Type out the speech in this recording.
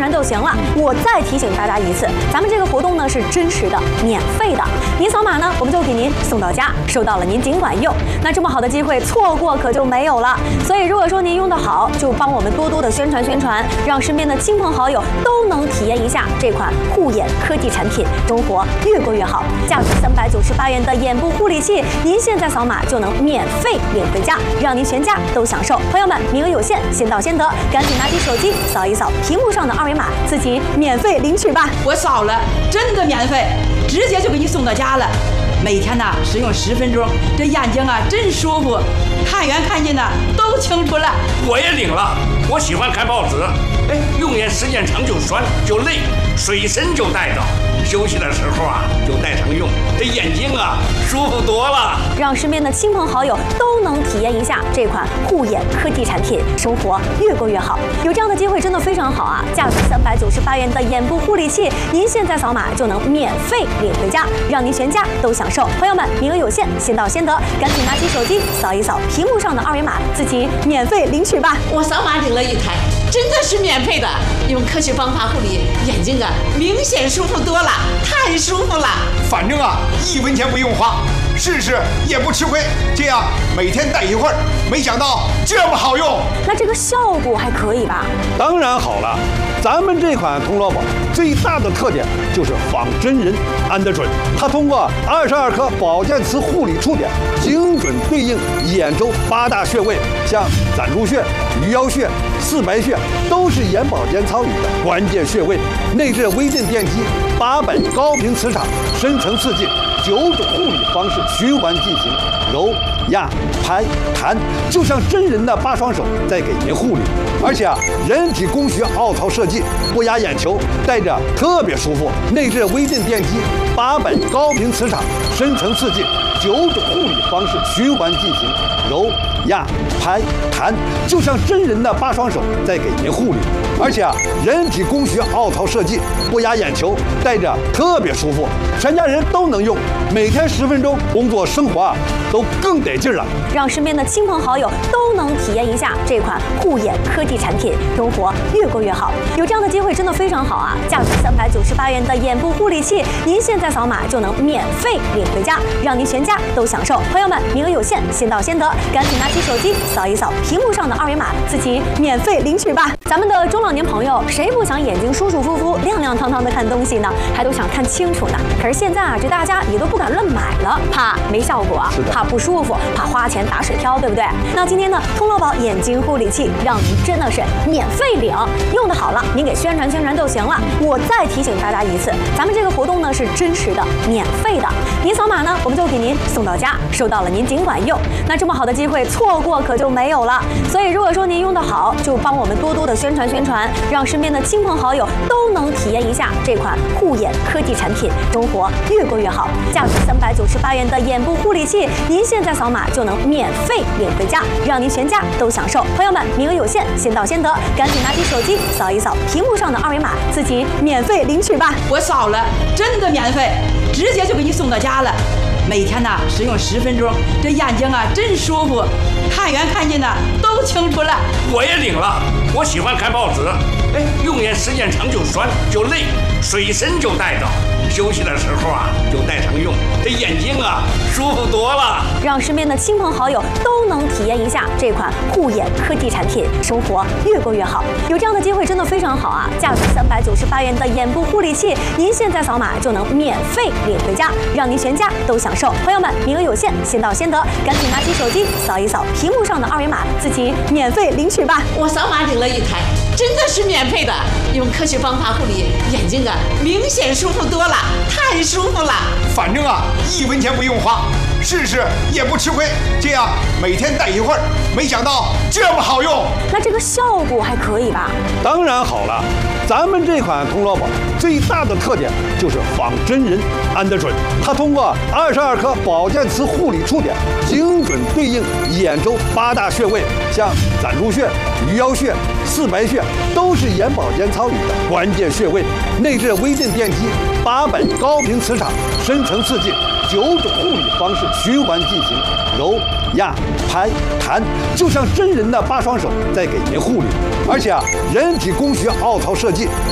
传就行了。我再提醒大家一次，咱们这个活动呢是真实的、免费的，您扫码呢，我们就给您送到家，收到了您尽管用。那这么好的机会，错过可就没有了。所以如果说您用得好，就帮我们多多的宣传宣传，让身边的亲朋好友都能体验一下这款护眼科技产品，生活越过越好。价值398元的眼部护理器，您现在扫码就能免费领回家，让您全家都享受。朋友们，名额有限，先到先得，赶紧拿起手机扫一扫屏幕上的二维码，自己免费领取吧。 我扫了，真的免费，直接就给你送到家了。每天呢使用10分钟，这眼睛啊真舒服，看远看近呢都清楚了。 我也领了，我喜欢看报纸，用眼时间长就酸就累，水参就带着，休息的时候啊就带上用，这眼睛啊舒服多了。 让身边的亲朋好友都能体验一下这款护眼科技产品，生活越过越好。有这样的机会真的非常好啊！价值398元的眼部护理器，您现在扫码就能免费领回家，让您全家都享受。朋友们，名额有限，先到先得，赶紧拿起手机扫一扫屏幕上的二维码，自己免费领取吧。 我扫码领了一台，真的是免费的，用科学方法护理眼睛啊，明显舒服多了，太舒服了。 反正啊，1文钱不用花，试试也不吃亏。这样每天戴一会儿，没想到这么好用。 那这个效果还可以吧？ 当然好了，咱们这款铜锣宝最大的特点就是仿真人安得准。它通过22颗保健磁护理触点，精准对应眼周8大穴位，像攒竹穴、鱼腰穴、四白穴，都是眼保健操里的关键穴位。内置微震电机，800高频磁场，深层刺激，9种护理方式循环进行，揉、压、拍、弹，就像真人的8双手在给您护理。而且啊，人体工学凹槽设计，不压眼球，戴着特别舒服。内置微震电机，800高频磁场，深层刺激，9种护理方式循环进行，揉、压、拍、弹，就像真人的8双手在给您护理。而且啊，人体工学凹槽设计，不压眼球，戴着特别舒服，全家人都能用。每天10分钟，工作生活啊都更得劲了。 让身边的亲朋好友都能体验一下这款护眼科技产品，生活越过越好。有这样的机会真的非常好啊！价值398元的眼部护理器，您现在扫码就能免费领回家，让您全家都享受。朋友们，名额有限，先到先得，赶紧拿起手机扫一扫屏幕上的二维码，自己免费领取吧。咱们的中老年朋友，谁不想眼睛舒舒服服、亮亮堂堂的看东西呢？还都想看清楚呢。可是现在啊，这大家也都不敢乱买了，怕没效果，怕不舒服，怕花钱打水漂，对不对？那今天呢，铜锣宝眼睛护理器让您真的是免费领，用得好了，您给宣传宣传就行了。我再提醒大家一次，咱们这个活动呢是真实的、免费的，您扫码呢，我们就给您送到家，收到了您尽管用。那这么好的机会，错过可就没有了。所以如果说您用得好，就帮我们多多的宣传宣传，让身边的亲朋好友都能体验一下这款护眼科技产品，生活越过越好。价值398元的眼部护理器，您现在扫码就能免费领回家，让您全家都享受。朋友们，名额有限，先到先得，赶紧拿起手机扫一扫屏幕上的二维码，自己免费领取吧。 我扫了，真的免费，直接就给你送到家了。每天呢使用10分钟，这眼睛啊真舒服，看远看近呢都清楚了。 我也领了，我喜欢看报纸，用眼时间长就酸就累，水参就带着，休息的时候啊就带上用，这眼睛啊舒服多了。 让身边的亲朋好友都能体验一下这款护眼科技产品，生活越过越好。有这样的机会真的非常好啊！价值398元的眼部护理器，您现在扫码就能免费领回家，让您全家都享受。朋友们，名额有限，先到先得，赶紧拿起手机扫一扫屏幕上的二维码，自己免费领取吧。 我扫码领了一台，真的是免费的，用科学方法护理眼睛啊，明显舒服多了，太舒服了。 反正啊，1文钱不用花，试试也不吃亏。这样每天戴一会儿，没想到这么好用。 那这个效果还可以吧？ 当然好了，咱们这款铜锣宝最大的特点就是仿真人安得准。它通过22颗保健磁护理触点，精准对应眼周8大穴位，像攒竹穴、鱼腰穴、四白穴，都是眼保健操里的关键穴位。内置微震电机，800高频磁场，深层刺激，9种护理方式循环进行，揉、压、拍、弹，就像真人的8双手在给您护理。而且啊，人体工学凹槽设计，